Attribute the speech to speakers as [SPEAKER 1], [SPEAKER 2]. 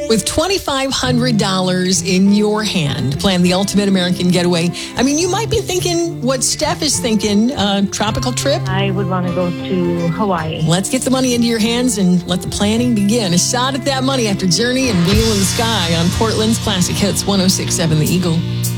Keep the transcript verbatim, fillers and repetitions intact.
[SPEAKER 1] With twenty-five hundred dollars in your hand, plan the ultimate American getaway. I mean, you might be thinking what Steph is thinking, uh, tropical trip.
[SPEAKER 2] I would want to go to Hawaii.
[SPEAKER 1] Let's get the money into your hands and let the planning begin. A shot at that money after Journey and Wheel in the Sky on Portland's Classic Hits one oh six point seven The Eagle.